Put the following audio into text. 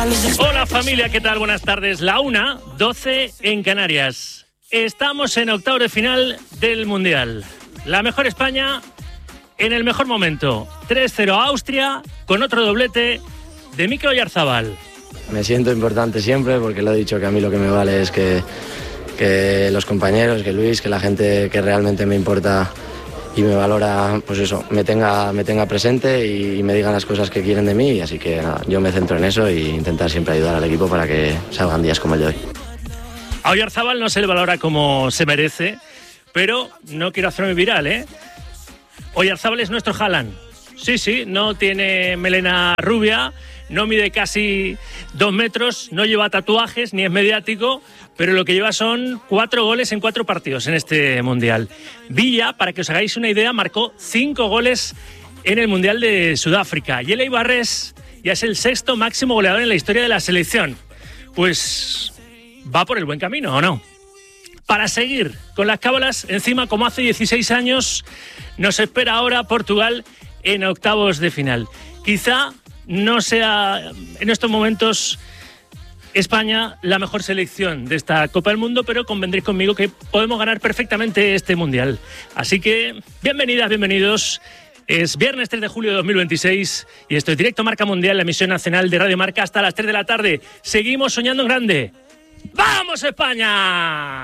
Hola familia, ¿qué tal? Buenas tardes. La 1:12 en Canarias. Estamos en octavos de final del Mundial. La mejor España en el mejor momento. 3-0 a Austria con otro doblete de Mikel Oyarzabal. Me siento importante siempre porque lo he dicho que a mí lo que me vale es que los compañeros, que Luis, que la gente que realmente me importa y me valora, pues eso, me tenga presente y me digan las cosas que quieren de mí. Así que nada, yo me centro en eso e intentar siempre ayudar al equipo para que salgan días como el de hoy. A Oyarzabal no se le valora como se merece, pero no quiero hacerme viral, ¿eh? Oyarzabal es nuestro Haaland. Sí, no tiene melena rubia, no mide casi 2 metros, no lleva tatuajes ni es mediático, pero lo que lleva son 4 goles en 4 partidos en este Mundial. Villa, para que os hagáis una idea, marcó 5 goles en el Mundial de Sudáfrica. Y el Eibarres ya es el 6º máximo goleador en la historia de la selección. Pues va por el buen camino, ¿o no? Para seguir con las cábalas, encima, como hace 16 años, nos espera ahora Portugal en octavos de final. Quizá no sea en estos momentos España la mejor selección de esta Copa del Mundo, pero convendréis conmigo que podemos ganar perfectamente este Mundial. Así que bienvenidas, bienvenidos. Es viernes 3 de julio de 2026 y esto es Directo Marca Mundial, la emisión nacional de Radio Marca hasta las 3 de la tarde. Seguimos soñando en grande. ¡Vamos, España!